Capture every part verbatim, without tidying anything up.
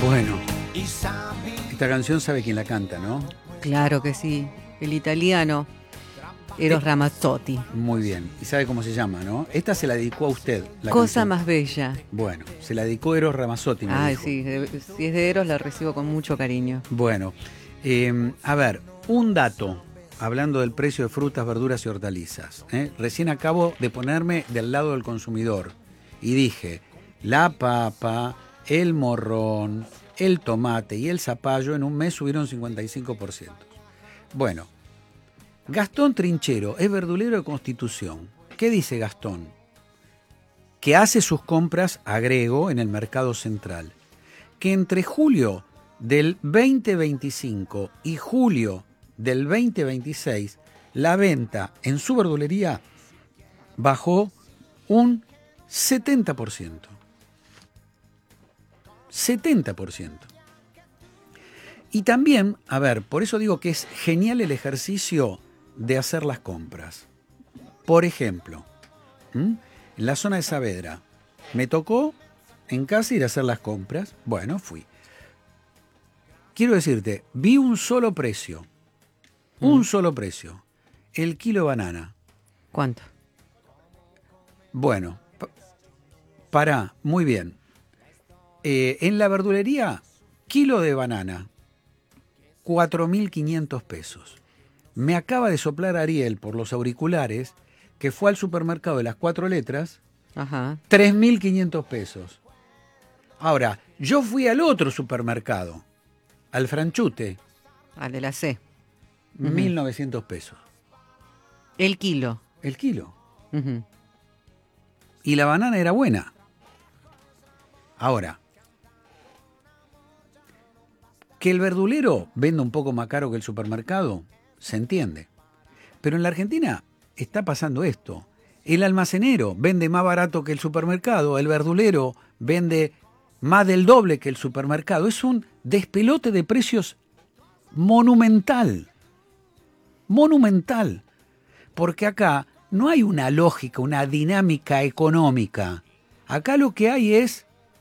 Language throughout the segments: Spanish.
Bueno, esta canción sabe quién la canta, ¿no? Claro que sí, el italiano Eros Ramazzotti. Muy bien, y sabe cómo se llama, ¿no? Esta se la dedicó a usted. La Cosa canción. más bella. Bueno, se la dedicó Eros Ramazzotti, me Ay, dijo. sí, de- si es de Eros la recibo con mucho cariño. Bueno, eh, a ver, un dato, hablando del precio de frutas, verduras y hortalizas. ¿eh? Recién acabo de ponerme del lado del consumidor y dije, la papa, el morrón, el tomate y el zapallo en un mes subieron cincuenta y cinco por ciento. Bueno, Gastón Trinchero es verdulero de Constitución. ¿Qué dice Gastón? Que hace sus compras, agrego, en el mercado central. Que entre julio del veinte veinticinco y julio del veinte veintiséis, la venta en su verdulería bajó un setenta por ciento. setenta por ciento. Y también, a ver, por eso digo que es genial el ejercicio de hacer las compras. Por ejemplo, ¿m? en la zona de Saavedra, me tocó en casa ir a hacer las compras. Bueno, fui. Quiero decirte, vi un solo precio. Un mm. solo precio. El kilo de banana. ¿Cuánto? Bueno, pa- pará, muy bien. Eh, en la verdulería, kilo de banana, cuatro mil quinientos pesos. Me acaba de soplar Ariel por los auriculares que fue al supermercado de las cuatro letras, Ajá. tres mil quinientos pesos. Ahora, yo fui al otro supermercado, al Franchute, Al de la C. Uh-huh. mil novecientos pesos. El kilo. El kilo. Uh-huh. Y la banana era buena. Ahora, que el verdulero venda un poco más caro que el supermercado, se entiende. Pero en la Argentina está pasando esto. El almacenero vende más barato que el supermercado, el verdulero vende más del doble que el supermercado. Es un despelote de precios monumental. Monumental. Porque acá no hay una lógica, una dinámica económica. Acá lo que hay es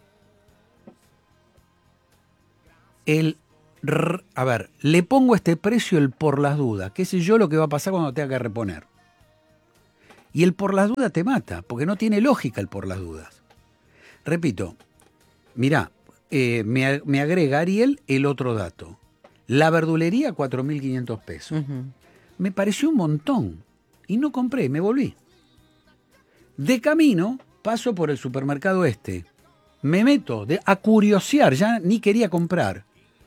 el... A ver, le pongo este precio el por las dudas. ¿Qué sé yo lo que va a pasar cuando tenga que reponer? Y el por las dudas te mata, porque no tiene lógica el por las dudas. Repito, mirá, eh, me, me agrega Ariel el otro dato. La verdulería, cuatro mil quinientos pesos. Uh-huh. Me pareció un montón. Y no compré, me volví. De camino, paso por el supermercado este. Me meto de, a curiosear, ya ni quería comprar.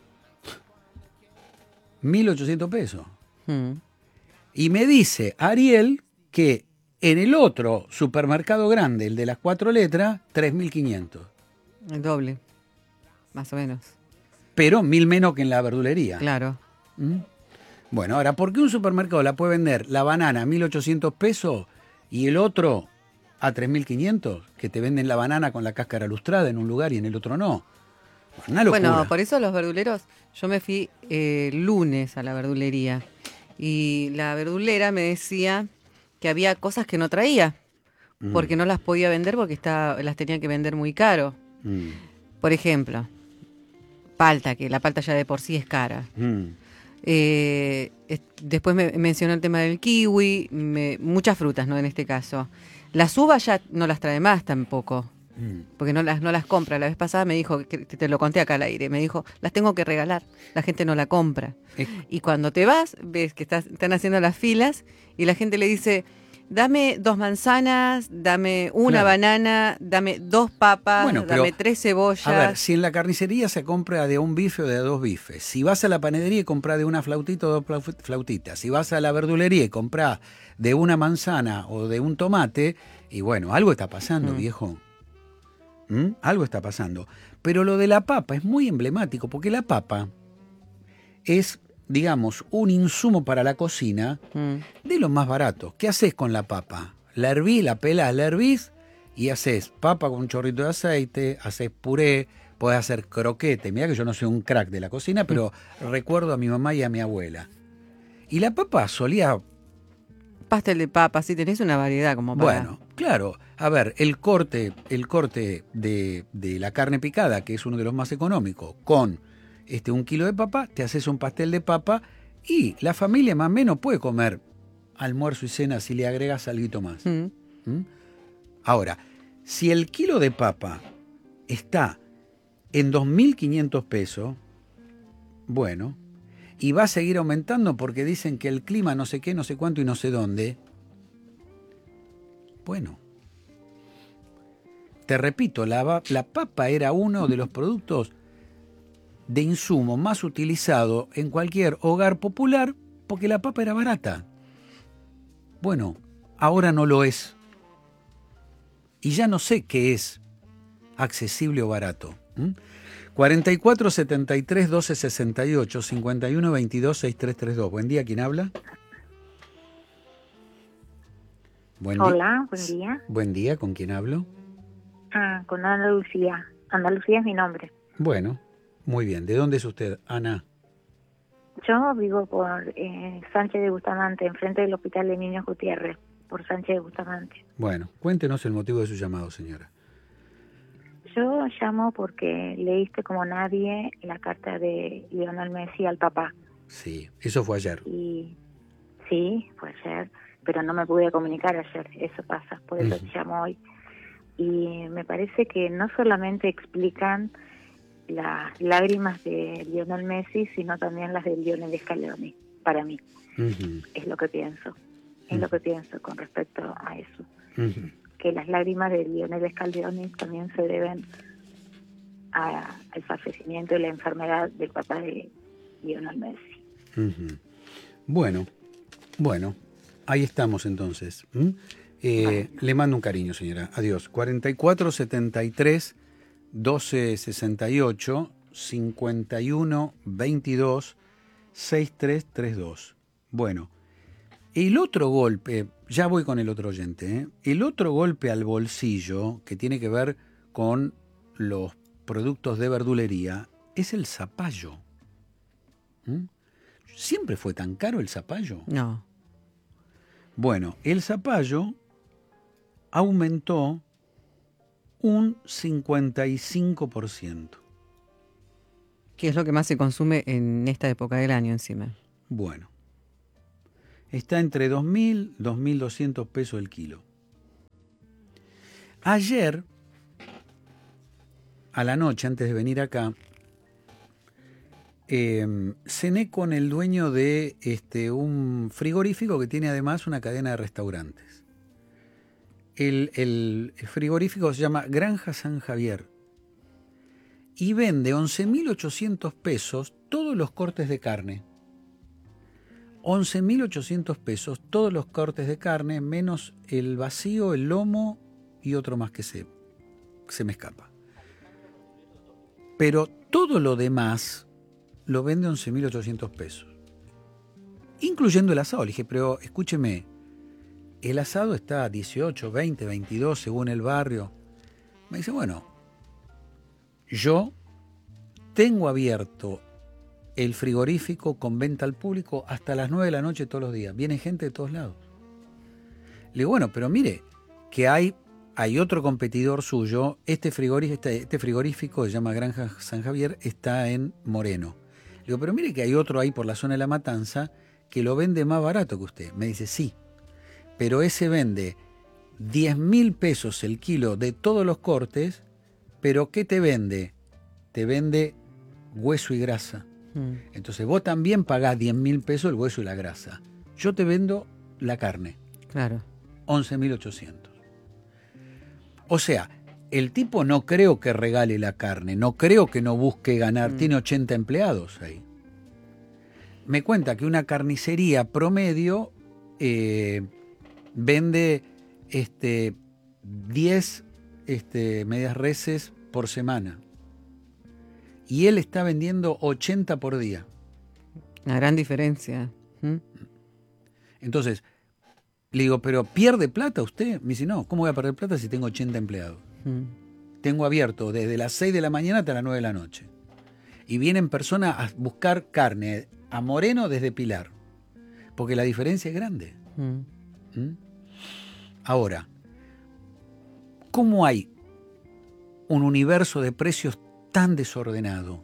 mil ochocientos pesos. Uh-huh. Y me dice Ariel que en el otro supermercado grande, el de las cuatro letras, tres mil quinientos. El doble, más o menos. Pero mil menos que en la verdulería. Claro. ¿Mm? Bueno, ahora, ¿por qué un supermercado la puede vender la banana a mil ochocientos pesos y el otro a tres mil quinientos? Que te venden la banana con la cáscara lustrada en un lugar y en el otro no. Una locura. Bueno, por eso los verduleros, yo me fui eh, lunes a la verdulería y la verdulera me decía que había cosas que no traía, mm. porque no las podía vender porque está, las tenía que vender muy caro. Mm. Por ejemplo, palta, que la palta ya de por sí es cara. Mm. Eh, es, después me mencionó el tema del kiwi, me, muchas frutas, ¿no? En este caso. Las uvas ya no las trae más tampoco. Porque no las, no las compra. La vez pasada me dijo, que te lo conté acá al aire, me dijo, las tengo que regalar, la gente no la compra. Eh. Y cuando te vas, ves que estás, están haciendo las filas y la gente le dice, dame dos manzanas, dame una claro. banana, dame dos papas, bueno, dame tres cebollas. A ver, si en la carnicería se compra de un bife o de dos bifes, si vas a la panadería y compras de una flautita o dos flautitas, si vas a la verdulería y compras de una manzana o de un tomate, y bueno, algo está pasando, mm. viejo. ¿Mm? Algo está pasando. Pero lo de la papa es muy emblemático, porque la papa es, digamos, un insumo para la cocina mm. de los más baratos. ¿Qué haces con la papa? La hervís, la pelás, la hervís y haces papa con un chorrito de aceite, haces puré, podés hacer croquete. Mirá que yo no soy un crack de la cocina, pero mm. recuerdo a mi mamá y a mi abuela. Y la papa solía pastel de papa, sí, tenés una variedad como para... Bueno, claro. A ver, el corte, el corte de, de la carne picada, que es uno de los más económicos, con este un kilo de papa, te haces un pastel de papa y la familia más o menos puede comer almuerzo y cena si le agregas algo más. Mm. ¿Mm? Ahora, si el kilo de papa está en dos mil quinientos pesos, bueno, y va a seguir aumentando porque dicen que el clima no sé qué, no sé cuánto y no sé dónde, bueno, te repito, la, la papa era uno de los productos de insumo más utilizado en cualquier hogar popular porque la papa era barata. Bueno, ahora no lo es. Y ya no sé qué es accesible o barato. ¿Mm? cuarenta y cuatro setenta y tres doce sesenta y ocho cincuenta y uno veintidós sesenta y tres treinta y dos. Buen día, ¿quién habla? Buen Hola, buen día. Buen día, ¿con quién hablo? Ah, con Ana Lucía. Ana Lucía es mi nombre. Bueno, muy bien. ¿De dónde es usted, Ana? Yo vivo por eh, Sánchez de Bustamante, enfrente del Hospital de Niños Gutiérrez, por Sánchez de Bustamante. Bueno, cuéntenos el motivo de su llamado, señora. Yo llamo porque leíste como nadie la carta de Lionel Messi al papá. Sí, eso fue ayer. Y sí, fue ayer, pero no me pude comunicar ayer, eso pasa, por eso Uh-huh. te llamo hoy. Y me parece que no solamente explican las lágrimas de Lionel Messi, sino también las de Lionel Scaloni, para mí. Uh-huh. Es lo que pienso, es Uh-huh. lo que pienso con respecto a eso. Uh-huh. Que las lágrimas de Lionel Scaloni también se deben a, al fallecimiento y la enfermedad del papá de Lionel Messi. Uh-huh. Bueno, bueno, ahí estamos entonces. ¿Mm? Eh, Vale. Le mando un cariño, señora. Adiós. cuarenta y cuatro setenta y tres doce sesenta y ocho cincuenta y uno veintidós sesenta y tres treinta y dos. Bueno, el otro golpe, ya voy con el otro oyente, ¿eh? El otro golpe al bolsillo que tiene que ver con los productos de verdulería es el zapallo. ¿Mm? ¿Siempre fue tan caro el zapallo? No. Bueno, el zapallo aumentó un cincuenta y cinco por ciento. Que es lo que más se consume en esta época del año encima. Bueno, está entre dos mil, dos mil doscientos pesos el kilo. Ayer, a la noche, antes de venir acá, eh, cené con el dueño de este, un frigorífico que tiene además una cadena de restaurantes. El, el frigorífico se llama Granja San Javier y vende once mil ochocientos pesos todos los cortes de carne. once mil ochocientos pesos todos los cortes de carne, menos el vacío, el lomo y otro más que se, se me escapa. Pero todo lo demás lo vende once mil ochocientos pesos, incluyendo el asado. Le dije, pero escúcheme, el asado está a dieciocho, veinte, veintidós según el barrio. Me dice, bueno, yo tengo abierto el frigorífico con venta al público hasta las nueve de la noche todos los días. Viene gente de todos lados. Le digo, bueno, pero mire, que hay, hay otro competidor suyo. Este frigorífico, este, este frigorífico se llama Granja San Javier, está en Moreno. Le digo, pero mire que hay otro ahí por la zona de La Matanza que lo vende más barato que usted. Me dice, sí, pero ese vende diez mil pesos el kilo de todos los cortes, pero ¿qué te vende? Te vende hueso y grasa. Mm. Entonces vos también pagás diez mil pesos el hueso y la grasa. Yo te vendo la carne. Claro. once mil ochocientos. O sea, el tipo no creo que regale la carne, no creo que no busque ganar, mm. tiene ochenta empleados ahí. Me cuenta que una carnicería promedio eh, vende este, diez este, medias reses por semana. Y él está vendiendo ochenta por día. Una gran diferencia. ¿Mm? Entonces, le digo, ¿pero pierde plata usted? Me dice, no, ¿cómo voy a perder plata si tengo ochenta empleados? ¿Mm? Tengo abierto desde las seis de la mañana hasta las nueve de la noche. Y vienen personas a buscar carne a Moreno desde Pilar. Porque la diferencia es grande. ¿Mm? ¿Mm? Ahora, ¿cómo hay un universo de precios tan desordenado?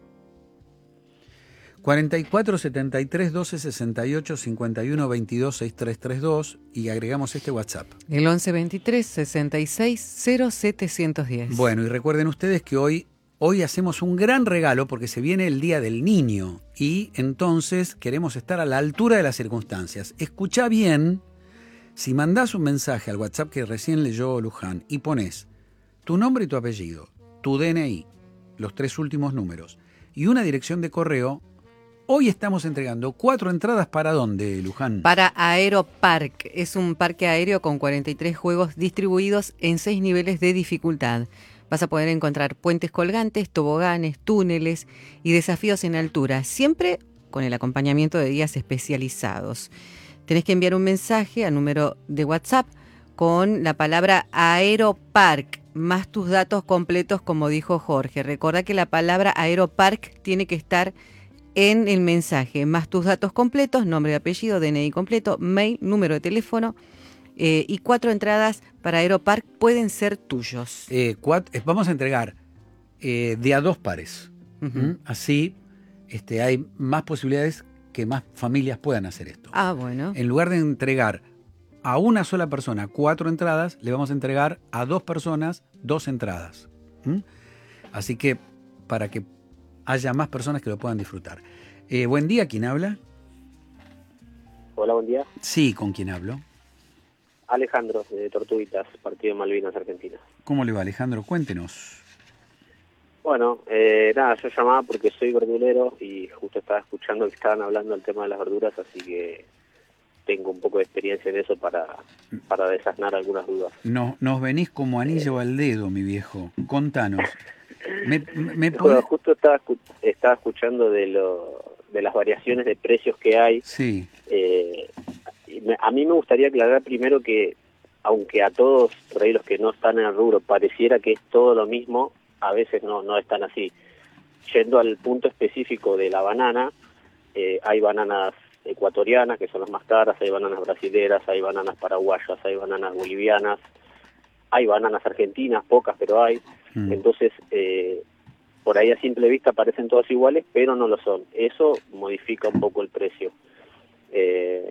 cuarenta y cuatro, setenta y tres, doce, sesenta y ocho, cincuenta y uno, veintidós, sesenta y tres treinta y dos y agregamos este WhatsApp. El once veintitrés, sesenta y seis, cero setecientos diez. Bueno, y recuerden ustedes que hoy, hoy hacemos un gran regalo porque se viene el Día del Niño y entonces queremos estar a la altura de las circunstancias. Escucha bien, si mandás un mensaje al WhatsApp que recién leyó Luján y pones tu nombre y tu apellido, tu D N I, los tres últimos números y una dirección de correo. Hoy estamos entregando cuatro entradas para ¿dónde, Luján? Para Aeropark. Es un parque aéreo con cuarenta y tres juegos distribuidos en seis niveles de dificultad. Vas a poder encontrar puentes colgantes, toboganes, túneles y desafíos en altura, siempre con el acompañamiento de guías especializados. Tenés que enviar un mensaje al número de WhatsApp con la palabra Aeropark, más tus datos completos, como dijo Jorge. Recordá que la palabra Aeropark tiene que estar en el mensaje, más tus datos completos, nombre y apellido, D N I completo, mail, número de teléfono eh, y cuatro entradas para Aeropark pueden ser tuyos. Eh, cuat- eh, vamos a entregar eh, de a dos pares. Uh-huh. ¿Mm? Así este, hay más posibilidades que más familias puedan hacer esto. Ah, bueno. En lugar de entregar a una sola persona cuatro entradas, le vamos a entregar a dos personas dos entradas. ¿Mm? Así que para que haya más personas que lo puedan disfrutar. Eh, buen día, ¿quién habla? Hola, buen día. Sí, ¿con quién hablo? Alejandro, de Tortuguitas, Partido de Malvinas, Argentina. ¿Cómo le va, Alejandro? Cuéntenos. Bueno, eh, nada, yo llamaba porque soy verdulero y justo estaba escuchando que estaban hablando del tema de las verduras, así que tengo un poco de experiencia en eso para, para desasnar algunas dudas. No, nos venís como anillo al dedo, mi viejo. Contanos. ¿Me, me Bueno, podés? justo estaba, escu- estaba escuchando de, lo, de las variaciones de precios que hay. Sí. Eh, y me- a mí me gustaría aclarar primero que, aunque a todos por ahí los que no están en el rubro pareciera que es todo lo mismo, a veces no, no es tan así. Yendo al punto específico de la banana, eh, hay bananas ecuatorianas, que son las más caras, hay bananas brasileras, hay bananas paraguayas, hay bananas bolivianas, hay bananas argentinas, pocas, pero hay. Mm. Entonces, eh, por ahí a simple vista parecen todas iguales, pero no lo son. Eso modifica un poco el precio. Eh,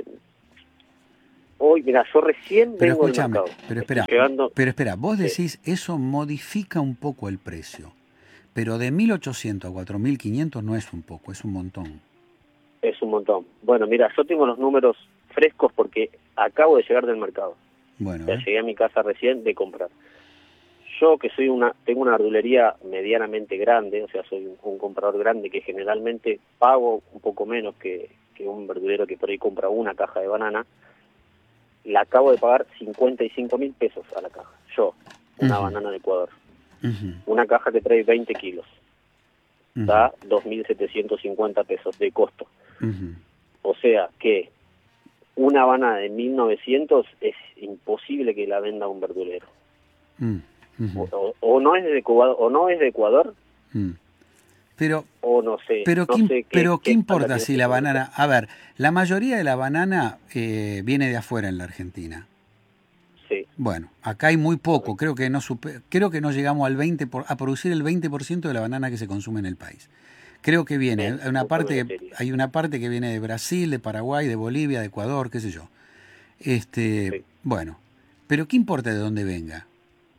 hoy, mira, yo recién Pero vengo del escúchame, mercado. pero Estoy espera, llegando- pero espera, vos Sí. decís eso modifica un poco el precio, pero de mil ochocientos a cuatro mil quinientos no es un poco, es un montón. Es un montón. Bueno, mira, yo tengo los números frescos porque acabo de llegar del mercado. Bueno, O sea, ¿eh? llegué a mi casa recién de comprar. Yo que soy una, tengo una verdulería medianamente grande, o sea, soy un, un comprador grande que generalmente pago un poco menos que, que un verdulero que por ahí compra una caja de banana, la acabo de pagar cincuenta y cinco mil pesos a la caja. Yo, una Ujú. banana de Ecuador. Ujú, Una caja que trae veinte kilos. ujú, Da dos mil setecientos cincuenta pesos de costo. ujú. O sea que una banana de mil novecientos es imposible que la venda un verdulero. Mm, ujú, O, o- o no es de Ecuador, o no es de Ecuador, mm. Pero, o no sé. pero, no ¿qué, im- sé qué, pero ¿qué qué importa escala si tiene la este producto. banana... A ver, la mayoría de la banana eh, viene de afuera en la Argentina. Sí, Bueno, acá hay muy poco, creo que no supe- creo que no llegamos al veinte por, a producir el veinte por ciento de la banana que se consume en el país. Creo que viene, Bien, hay una eso parte me que, gustaría. hay una parte que viene de Brasil, de Paraguay, de Bolivia, de Ecuador, qué sé yo. Este, Sí. bueno, pero ¿qué importa de dónde venga?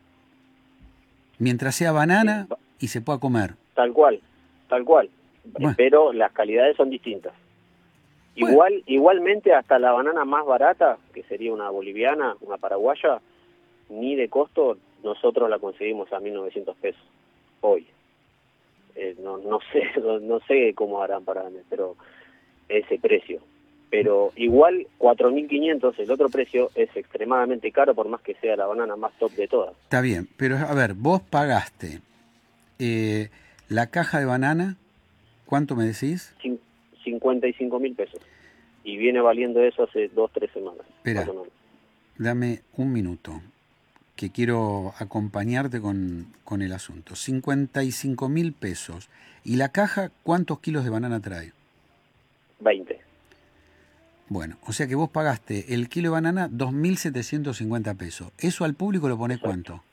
Mientras sea banana Sí, va- y se pueda comer. tal cual, tal cual. Bueno. Pero las calidades son distintas. Bueno. Igual, igualmente hasta la banana más barata, que sería una boliviana, una paraguaya, ni de costo nosotros la conseguimos a mil novecientos pesos hoy. Eh, no, no sé, no, no sé cómo harán para vender, pero ese precio. Pero igual cuatro mil quinientos, el otro precio, es extremadamente caro por más que sea la banana más top de todas. Está bien, pero a ver, vos pagaste eh, la caja de banana, ¿cuánto me decís? Cin- cincuenta y cinco mil pesos. Y viene valiendo eso hace dos, tres semanas. Espera. más o menos. Dame un minuto, que quiero acompañarte con, con el asunto. cincuenta y cinco mil pesos. ¿Y la caja cuántos kilos de banana trae? veinte. Bueno, o sea que vos pagaste el kilo de banana dos mil setecientos cincuenta pesos. ¿Eso al público lo ponés Exacto. cuánto?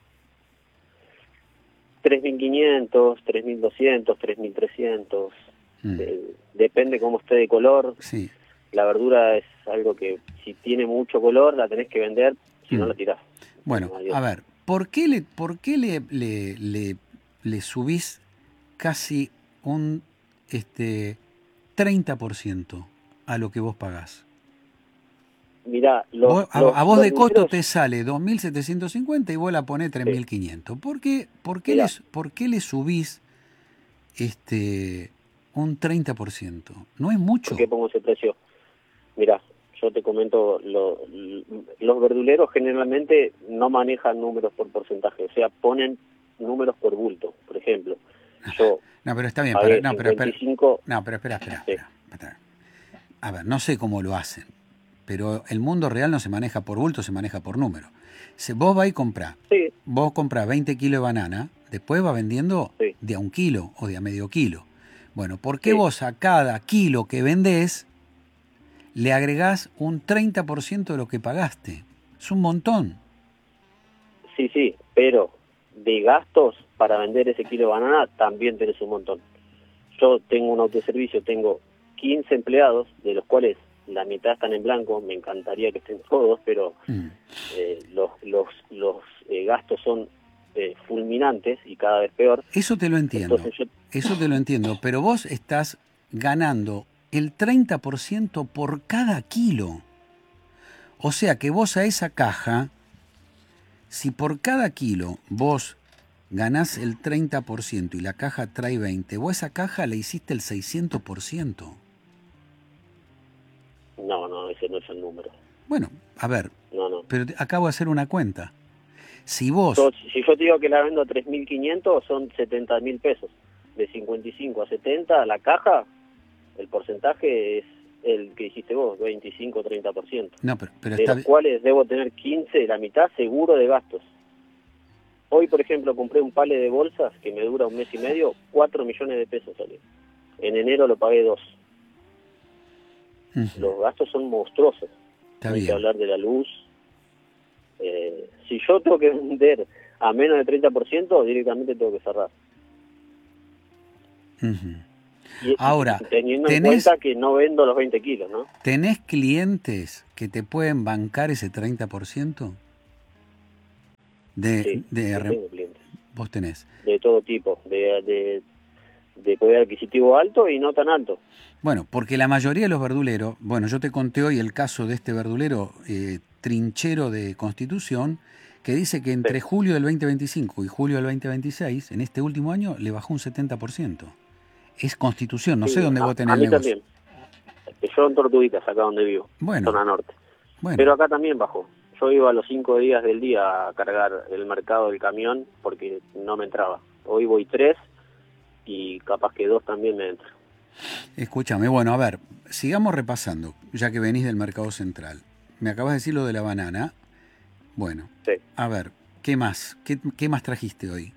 tres mil quinientos, tres mil doscientos, tres mil trescientos. Mm. Eh, depende cómo esté de color. Sí. La verdura es algo que si tiene mucho color la tenés que vender, si Mm. no la tirás. Bueno, No hay a otra. ver, ¿por qué le, por qué le, le, le, le subís casi un este treinta por ciento a lo que vos pagás? Mirá, los, Vos- a, los a vos de costo verduleros- te sale dos mil setecientos cincuenta y vos la ponés tres mil quinientos. ¿Por qué, por, qué Mirá. les, ¿Por qué le subís este un treinta por ciento? ¿No es mucho? ¿Por qué pongo ese precio? Mirá, yo te comento, lo- los verduleros generalmente no manejan números por porcentaje, o sea, ponen números por bulto. Por ejemplo, yo No, pero está bien. pagué Para, no, pero, espera, cincuenta y cinco, no, pero espera, espera, Sí. espera, espera. A ver, no sé cómo lo hacen, pero el mundo real no se maneja por bulto, se maneja por número. Si vos vais y comprás, sí, vos comprás veinte kilos de banana, después va vendiendo Sí. de a un kilo o de a medio kilo. Bueno, ¿por qué Sí. vos a cada kilo que vendés le agregás un treinta por ciento de lo que pagaste? Es un montón. sí, sí, pero de gastos para vender ese kilo de banana también tenés un montón. Yo tengo un autoservicio, tengo quince empleados, de los cuales la mitad están en blanco, me encantaría que estén todos, pero Mm. eh, los, los, los eh, gastos son eh, fulminantes y cada vez peor. Eso te lo entiendo. Entonces yo, Eso te lo entiendo, pero vos estás ganando el treinta por ciento por cada kilo. O sea que vos a esa caja, si por cada kilo vos ganás el treinta por ciento y la caja trae veinte, vos a esa caja le hiciste el seiscientos por ciento. no, no, ese no es el número. Bueno, a ver, No, no. pero te- acabo de hacer una cuenta. Si vos... Yo- si yo te digo que la vendo a tres mil quinientos, son setenta mil pesos. De cincuenta y cinco a setenta, la caja, el porcentaje es el que hiciste vos, veinticinco a treinta por ciento. No, pero, pero De está los bien. cuales debo tener quince, la mitad seguro de gastos. Hoy, por ejemplo, compré un pale de bolsas que me dura un mes y medio, cuatro millones de pesos salió. En enero lo pagué dos. Ujú, Los gastos son monstruosos. está Hay que bien. hablar de la luz. Eh, si yo tengo que vender a menos de treinta por ciento, directamente tengo que cerrar. Ujú. Y, Ahora, y teniendo en tenés- cuenta que no vendo los veinte kilos, ¿no? ¿Tenés clientes que te pueden bancar ese treinta por ciento? De, Sí, de yo re- tengo clientes vos tenés. de todo tipo, de, de, de poder adquisitivo alto y no tan alto. Bueno, porque la mayoría de los verduleros, bueno, yo te conté hoy el caso de este verdulero eh, trinchero de Constitución, que dice que entre Sí. julio del veinte veinticinco y julio del veinte veintiséis, en este último año, le bajó un setenta por ciento. Es Constitución, no Sí, sé dónde a, vos tenés a el mí negocio. también. Yo en Tortuguitas, acá donde vivo, Bueno, zona norte. bueno, Pero acá también bajó. Yo iba a los cinco días del día a cargar el mercado del camión porque no me entraba. Hoy voy tres y capaz que dos también me entran. escúchame, bueno, a ver, sigamos repasando, ya que venís del mercado central. Me acabas de decir lo de la banana. Bueno, Sí. a ver, ¿qué más? ¿Qué, qué más trajiste hoy?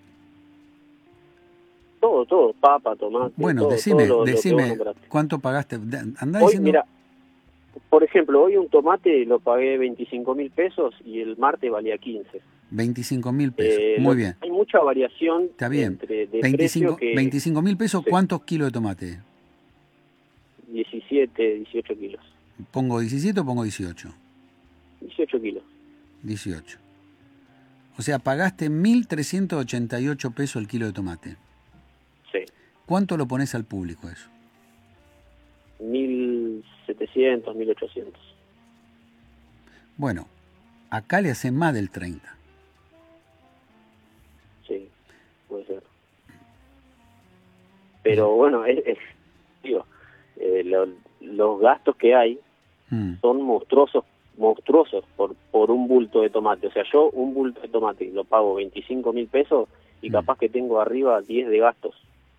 Todo, todo, papa, tomate, Bueno, todo, decime, todo lo, lo que vos decime nombraste. cuánto pagaste. Da- Andá Hoy, diciendo. mira, por ejemplo, hoy un tomate lo pagué veinticinco mil pesos y el martes valía quince. veinticinco mil pesos. Eh, Muy lo- bien. Hay mucha variación Está bien. entre de veinticinco precio que veinticinco mil pesos, Sí. ¿cuántos kilos de tomate? diecisiete, dieciocho kilos. ¿Pongo diecisiete o pongo dieciocho? dieciocho kilos. dieciocho. O sea, pagaste mil trescientos ochenta y ocho pesos el kilo de tomate. Sí. ¿Cuánto lo pones al público eso? mil setecientos, mil ochocientos. Bueno, acá le hacen más del treinta. Sí, puede ser. Pero bueno, es, es- digo, eh, lo- los gastos que hay Mm, son monstruosos, monstruosos por por un bulto de tomate. O sea, yo un bulto de tomate lo pago veinticinco mil pesos y Mm. capaz que tengo arriba diez de gastos.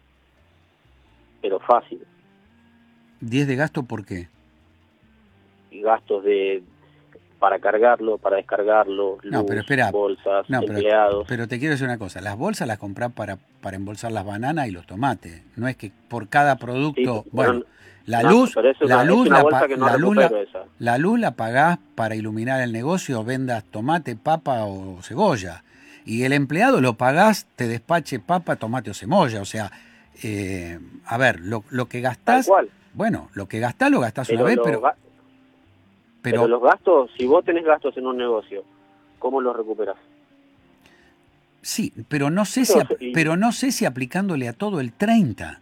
Pero fácil. ¿diez de gasto por qué? Y gastos de para cargarlo, para descargarlo, luz, No, pero espera. bolsas, No, pero, empleados. pero te quiero decir una cosa. Las bolsas las comprás para, para embolsar las bananas y los tomates. No es que por cada producto... Sí, bueno, pero- La No, luz, pero eso es la una- luz, es una la, bolsa pa- que no la luz, la, recupero esa. la luz la pagás para iluminar el negocio, vendas tomate, papa o cebolla. Y el empleado lo pagás, te despache papa, tomate o cebolla. O sea, eh, a ver, lo, lo que Tal gastás, cual. bueno, lo que gastás lo gastás Pero, una vez, los pero, ga- pero pero los gastos, si vos tenés gastos en un negocio, ¿cómo los recuperás? sí, pero no sé si, ap- Y- pero no sé si aplicándole a todo el treinta.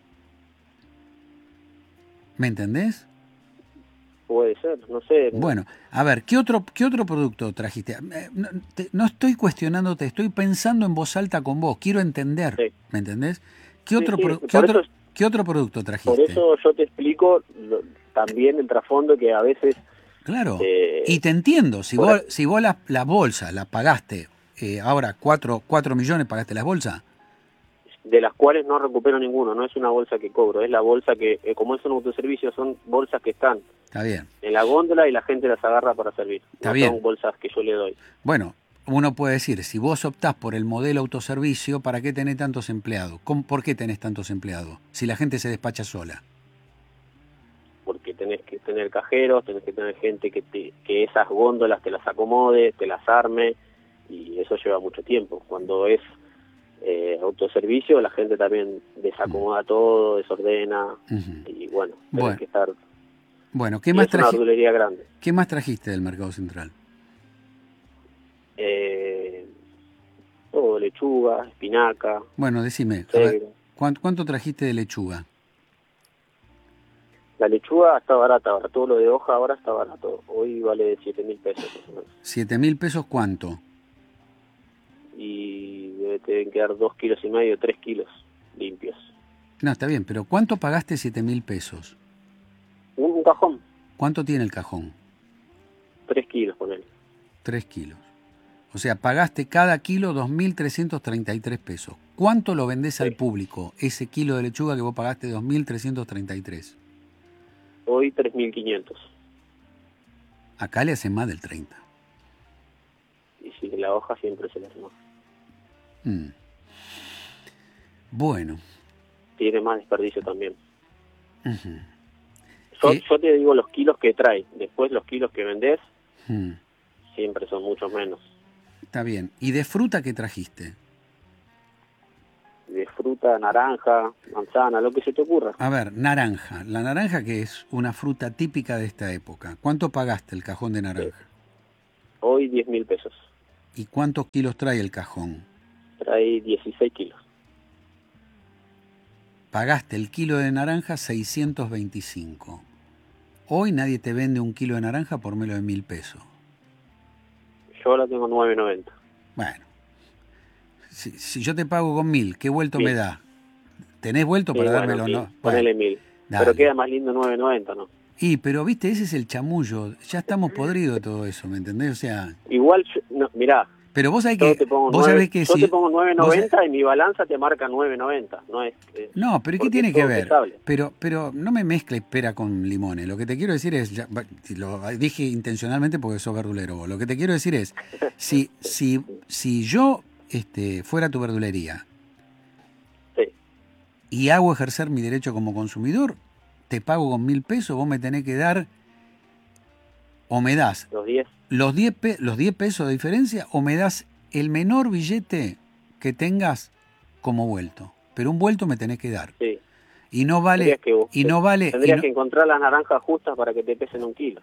¿Me entendés? Puede ser, no sé. Bueno, a ver, ¿qué otro, qué otro producto trajiste? Eh, No, te- no estoy cuestionándote, estoy pensando en voz alta con vos, quiero entender, Sí. ¿me entendés? ¿Qué Sí, otro, sí, pro- por qué otro, eso- qué otro producto trajiste? Por eso yo te explico lo- también el trasfondo que a veces... Claro, eh, y te entiendo, si por vos, ahí- si vos las la bolsas las pagaste, eh, ahora cuatro, cuatro millones pagaste las bolsas, de las cuales no recupero ninguno, no es una bolsa que cobro, es la bolsa que, eh, como es un autoservicio, son bolsas que están está bien. en la góndola y la gente las agarra para servir. Está no bien. son bolsas que yo le doy. Bueno, uno puede decir, si vos optás por el modelo autoservicio, ¿para qué tenés tantos empleados? ¿Cómo- ¿Por qué tenés tantos empleados? Si la gente se despacha sola. Porque tenés que tener cajeros, tenés que tener gente que, te, que esas góndolas te las acomode, te las arme, y eso lleva mucho tiempo. Cuando es eh, autoservicio, la gente también desacomoda todo, desordena, Ujú. y bueno, tenés Bueno. que estar... Bueno, ¿qué y más, es una traji- verdulería grande. ¿qué más trajiste del Mercado Central? Eh, todo, lechuga, espinaca, Bueno, decime, a ver, cebra. ¿cuánto, cuánto trajiste de lechuga? La lechuga está barata ahora, todo lo de hoja ahora está barato. Hoy vale siete mil pesos más o menos. ¿Siete mil pesos cuánto? Y debe tener que dar dos kilos y medio, tres kilos limpios. No, está bien, pero ¿cuánto pagaste siete mil pesos? Un, un cajón, ¿Cuánto tiene el cajón? tres kilos con él. Tres kilos. O sea, pagaste cada kilo dos mil trescientos treinta y tres pesos. ¿Cuánto lo vendés Sí. al público, ese kilo de lechuga que vos pagaste dos mil trescientos treinta y tres? Hoy tres mil quinientos. Acá le hacen más del treinta. Y si la hoja siempre se le hace más. Mm. Bueno. Tiene más desperdicio también. Ujú. Yo, Eh. yo te digo los kilos que trae. Después los kilos que vendés Mm. siempre son muchos menos. Está bien. ¿Y de fruta qué trajiste? De fruta, naranja, manzana, lo que se te ocurra. A ver, naranja. La naranja que es una fruta típica de esta época. ¿Cuánto pagaste el cajón de naranja? Hoy diez mil pesos. ¿Y cuántos kilos trae el cajón? Trae dieciséis kilos. Pagaste el kilo de naranja seiscientos veinticinco. Hoy nadie te vende un kilo de naranja por menos de mil pesos. Yo la tengo nueve noventa. Bueno, si, si yo te pago con mil, ¿qué vuelto Mil. me da? ¿Tenés vuelto para dármelo? sí, No. Bueno, ponele mil. dale. Pero queda más lindo nueve noventa, ¿no? Y, pero viste, ese es el chamullo. Ya estamos podridos de todo eso, ¿me entendés? O sea, Igual, yo- no, mirá, pero vos sabés yo que, te pongo, vos nueve- sabés que yo si... te pongo nueve vos noventa y mi balanza te marca nueve noventa. No, es, es- No, pero ¿qué porque tiene es que todo ver? pesable. Pero, pero no me mezcles pera con limones. Lo que te quiero decir es, ya, va, si lo dije intencionalmente porque sos verdulero vos. Lo que te quiero decir es, si, si, si yo este, fuera tu verdulería Sí, y hago ejercer mi derecho como consumidor, te pago con mil pesos, vos me tenés que dar, o me das los diez. los diez, pe- los diez pesos de diferencia, o me das el menor billete que tengas como vuelto. Pero un vuelto me tenés que dar. Sí. Y no vale, Tendrías que, y no vale, y tendrías no- que encontrar las naranjas justas para que te pesen un kilo.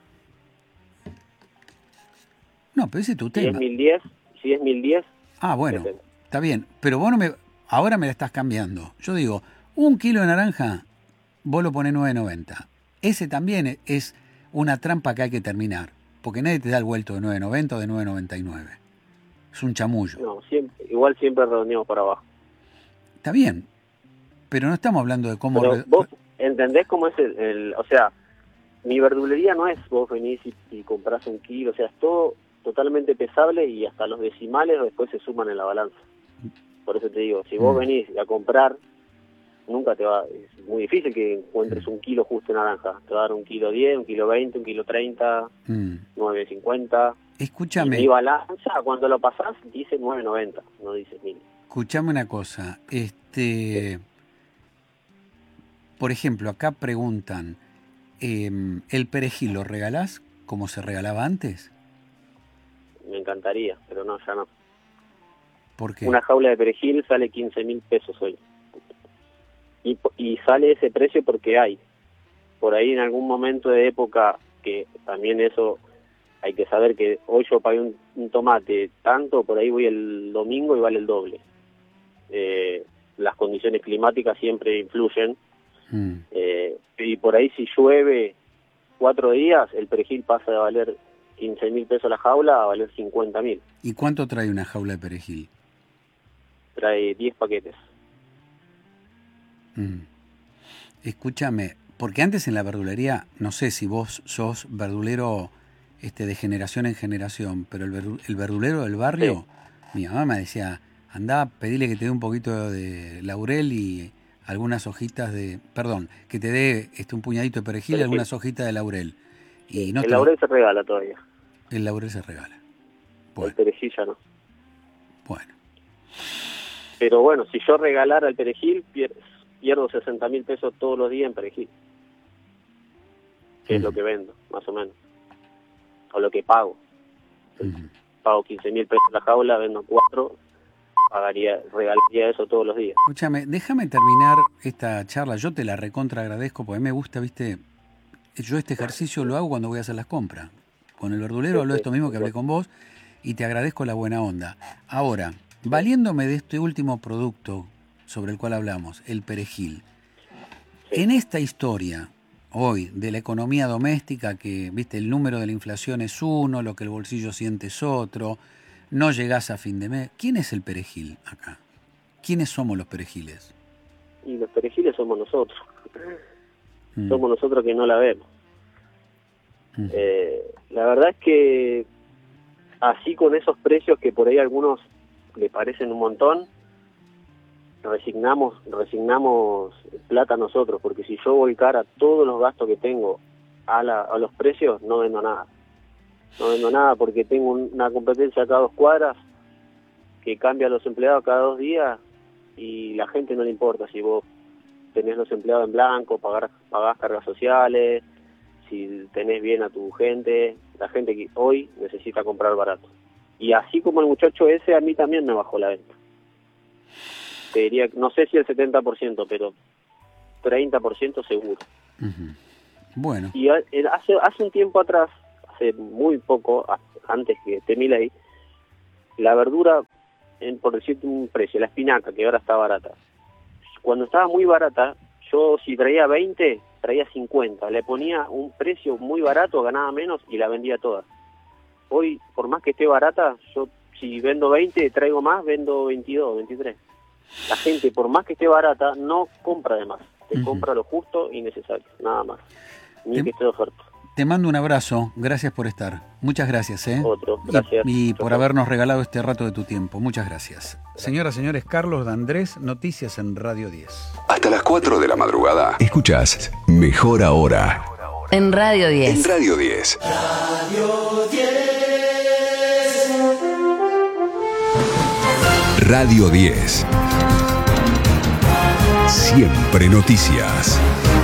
no, pero ese es tu Si es tema. mil diez, si es mil diez, Ah, bueno, depende. está bien, pero vos no me, ahora me la estás cambiando. Yo digo, un kilo de naranja, vos lo ponés nueve noventa. Ese también es una trampa que hay que terminar, porque nadie te da el vuelto de nueve noventa o de nueve noventa y nueve. Es un chamullo. No, siempre, igual siempre redondeamos para abajo. Está bien, pero no estamos hablando de cómo... Pero re- vos entendés cómo es el, el- o sea, mi verdulería no es vos venís y, y comprás un kilo, o sea, es todo totalmente pesable y hasta los decimales después se suman en la balanza. Por eso te digo, si vos Mm. venís a comprar, nunca te va, es muy difícil que encuentres un kilo justo de naranja. Te va a dar un kilo diez, un kilo veinte, un kilo treinta, Mm. nueve cincuenta. Escúchame. Y mi balanza, cuando lo pasás, dice nueve noventa, no dice mil. Escuchame una cosa, este, por ejemplo, acá preguntan, eh, ¿el perejil lo regalás como se regalaba antes? Me encantaría, pero no, ya no. ¿Por qué? Una jaula de perejil sale quince mil pesos hoy. Y, y sale ese precio porque hay. Por ahí en algún momento de época, que también eso hay que saber que hoy yo pagué un, un tomate tanto, por ahí voy el domingo y vale el doble. Eh, las condiciones climáticas siempre influyen. Mm. Eh, y por ahí si llueve cuatro días, el perejil pasa de valer quince mil pesos la jaula a valer cincuenta mil. ¿Y cuánto trae una jaula de perejil? Trae diez paquetes. Mm. Escúchame, porque antes en la verdulería, no sé si vos sos verdulero este, de generación en generación, pero el, verdu- el verdulero del barrio, sí. Mi mamá me decía, andá, pedile que te dé un poquito de laurel y algunas hojitas de, perdón, que te dé este, un puñadito de perejil, perejil. y algunas hojitas de laurel. Y no el te... laurel se regala todavía. El laurel se regala. Bueno. El perejil ya no. Bueno. Pero bueno, si yo regalara el perejil, pierdo sesenta mil pesos todos los días en perejil. Que uh-huh. es lo que vendo, más o menos. O lo que pago. Uh-huh. Pago quince mil pesos la jaula, vendo cuatro, pagaría, regalaría eso todos los días. Escúchame, déjame terminar esta charla. Yo te la recontra agradezco porque a mí me gusta, viste, yo este ejercicio lo hago cuando voy a hacer las compras. Con el verdulero sí, hablo de esto mismo que hablé con vos y te agradezco la buena onda. Ahora, valiéndome de este último producto sobre el cual hablamos, el perejil, sí. en esta historia hoy de la economía doméstica, que viste el número de la inflación es uno, lo que el bolsillo siente es otro, no llegás a fin de mes, ¿quién es el perejil acá? ¿Quiénes somos los perejiles? Y los perejiles somos nosotros. Mm. Somos nosotros que no la vemos. Mm. Eh, la verdad es que así con esos precios que por ahí a algunos le parecen un montón, resignamos resignamos plata nosotros, porque si yo voy cara todos los gastos que tengo a, la, a los precios, no vendo nada. No vendo nada porque tengo una competencia cada dos cuadras que cambia a los empleados cada dos días y la gente no le importa si vos tenés los empleados en blanco, pagar, pagás cargas sociales, si tenés bien a tu gente. La gente que hoy necesita comprar barato. Y así como el muchacho ese, a mí también me bajó la venta. Te diría, no sé si el setenta por ciento, pero treinta por ciento seguro. Uh-huh. Bueno. Y hace hace un tiempo atrás, hace muy poco, antes que esté Milei, la verdura, en, por decirte un precio, la espinaca, que ahora está barata. Cuando estaba muy barata, yo si traía veinte, traía cincuenta. Le ponía un precio muy barato, ganaba menos y la vendía toda. Hoy, por más que esté barata, yo si vendo veinte, traigo más, vendo veintidós, veintitrés. La gente, por más que esté barata, no compra de más. Te uh-huh. compra lo justo y necesario, nada más. Ni te, que esté de oferta. Te mando un abrazo, gracias por estar. Muchas gracias, ¿eh? Otro, gracias. Y, y por habernos regalado este rato de tu tiempo. Muchas gracias. gracias. Señoras, señores, Carlos D'Andrés, Noticias en Radio diez. Hasta las cuatro de la madrugada. Escuchás Mejor Ahora. En Radio diez. En Radio diez. Radio diez. Radio diez. Siempre noticias.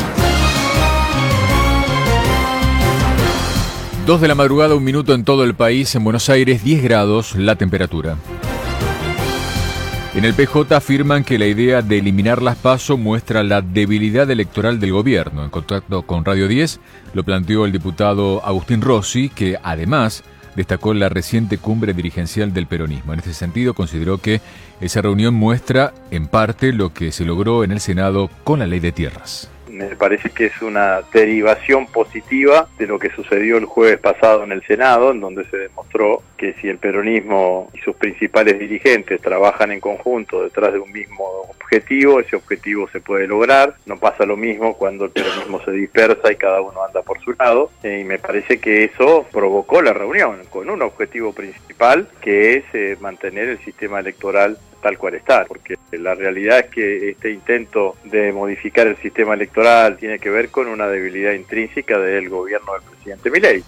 Dos de la madrugada, un minuto en todo el país. En Buenos Aires, diez grados la temperatura. En el P J afirman que la idea de eliminar las PASO muestra la debilidad electoral del gobierno. En contacto con Radio diez lo planteó el diputado Agustín Rossi, que además destacó la reciente cumbre dirigencial del peronismo. En este sentido, consideró que esa reunión muestra, en parte, lo que se logró en el Senado con la ley de tierras. Me parece que es una derivación positiva de lo que sucedió el jueves pasado en el Senado, en donde se demostró que si el peronismo y sus principales dirigentes trabajan en conjunto detrás de un mismo objetivo, ese objetivo se puede lograr. No pasa lo mismo cuando el peronismo se dispersa y cada uno anda por su lado. Y me parece que eso provocó la reunión con un objetivo principal, que es eh, mantener el sistema electoral tal cual está, porque la realidad es que este intento de modificar el sistema electoral tiene que ver con una debilidad intrínseca del gobierno del presidente Milei.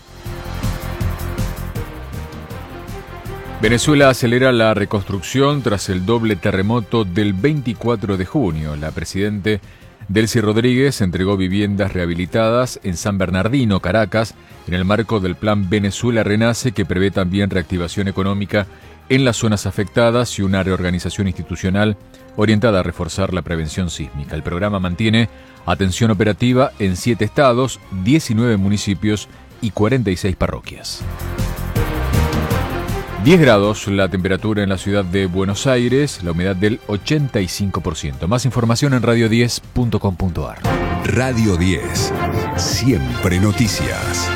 Venezuela acelera la reconstrucción tras el doble terremoto del veinticuatro de junio. La presidente Delcy Rodríguez entregó viviendas rehabilitadas en San Bernardino, Caracas, en el marco del Plan Venezuela Renace, que prevé también reactivación económica en las zonas afectadas y una reorganización institucional orientada a reforzar la prevención sísmica. El programa mantiene atención operativa en siete estados, diecinueve municipios y cuarenta y seis parroquias. diez grados la temperatura en la ciudad de Buenos Aires, la humedad del ochenta y cinco por ciento. Más información en radio diez punto com punto a r. Radio diez. Siempre noticias.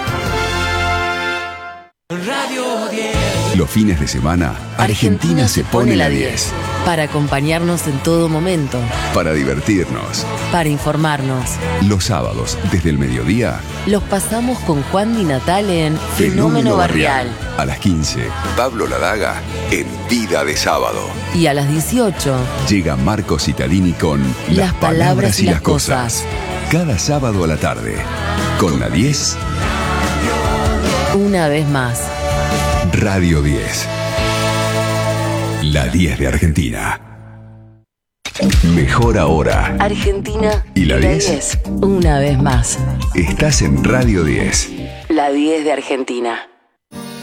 Radio diez. Los fines de semana, Argentina se pone la diez. Para acompañarnos en todo momento. Para divertirnos. Para informarnos. Los sábados, desde el mediodía, los pasamos con Juan Di Natale en Fenómeno, Fenómeno Barrial. Barrial. A las quince, Pablo Ladaga en Vida de Sábado. Y a las dieciocho, llega Marcos Cittadini con Las, las palabras y las cosas. cosas. Cada sábado a la tarde. Con la diez. Una vez más. Radio diez. La diez de Argentina. Mejor ahora. Argentina. ¿Y la diez? Una vez más. Estás en Radio diez. La diez de Argentina.